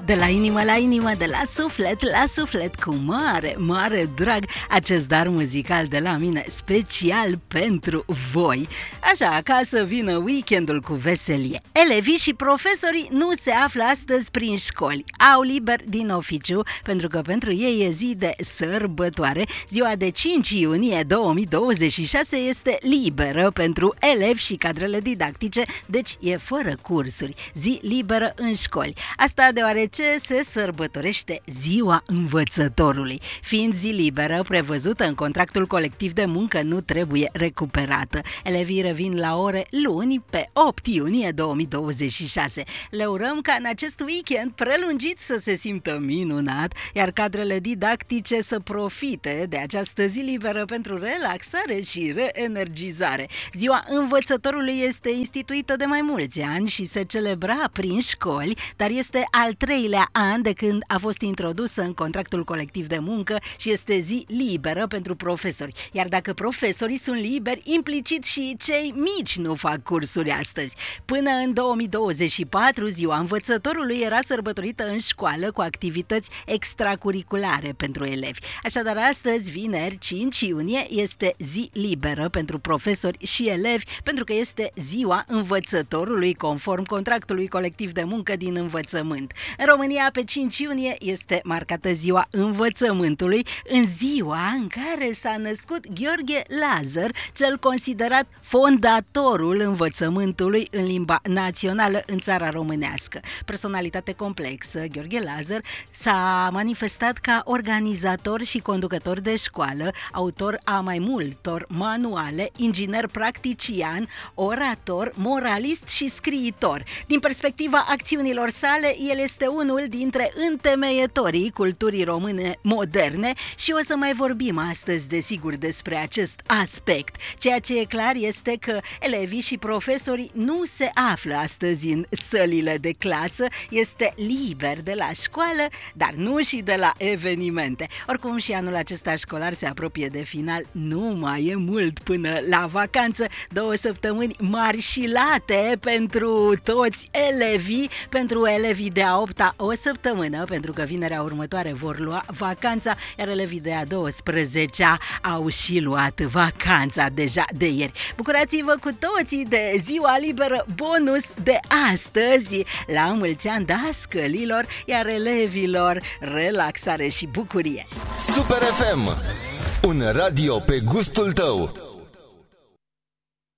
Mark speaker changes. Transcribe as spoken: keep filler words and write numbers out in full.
Speaker 1: De la inimă la inimă, de la suflet la suflet, cu mare, mare drag, acest dar muzical de la mine, special pentru voi. Așa, ca să vină weekendul cu veselie. Elevii și profesorii nu se află astăzi prin școli. Au liber din oficiu, pentru că pentru ei e zi de sărbătoare. Ziua de cinci iunie două mii douăzeci și șase este liberă pentru elevi și cadrele didactice, deci e fără cursuri. Zi liberă în școli. Asta deoarece se sărbătorește ziua învățătorului. Fiind zi liberă, prevăzută în contractul colectiv de muncă, nu trebuie recuperată. Elevii revin la ore luni, pe opt iunie două mii douăzeci și șase. Le urăm ca în acest weekend prelungit să se simtă minunat, iar cadrele didactice să profite de această zi liberă pentru relaxare și reenergizare. Ziua învățătorului este instituită de mai mulți ani și se celebra prin școli, dar este al treilea an de când a fost introdusă în contractul colectiv de muncă și este zi liberă pentru profesori. Iar dacă profesorii sunt liberi, implicit și cei mici nu fac cursuri astăzi. Până în două mii douăzeci și patru, ziua învățătorului era sărbătorită în școală cu activități extracurriculare pentru elevi. Așadar, astăzi, vineri, cinci iunie, este zi liberă pentru profesori și elevi, pentru că este ziua învățătorului conform contractului colectiv de muncă din învățământ. În România, pe cinci iunie, este marcată ziua învățământului, în ziua în care s-a născut Gheorghe Lazăr, cel considerat fondatorul învățământului în limba națională în țara românească. Personalitate complexă, Gheorghe Lazăr s-a manifestat ca organizator și conducător de școală, autor a mai multor manuale, inginer practician, orator, moralist și scriitor. Din perspectiva acțiunilor sale, el este unul dintre întemeietorii culturii române moderne și o să mai vorbim astăzi, desigur, despre acest aspect. Ceea ce e clar este că elevii și profesorii nu se află astăzi în sălile de clasă, este liber de la școală, dar nu și de la evenimente. Oricum, și anul acesta școlar se apropie de final, nu mai e mult până la vacanță, două săptămâni mari și late pentru toți elevii, pentru elevii de a opta o săptămână, pentru că vinerea următoare vor lua vacanța, iar elevii de a douăsprezecea au și luat vacanța deja de ieri. Bucurați-vă cu toții de ziua liberă bonus de astăzi, la mulți ani dascălilor, iar elevilor relaxare și bucurie.
Speaker 2: Super F M, un radio pe gustul tău.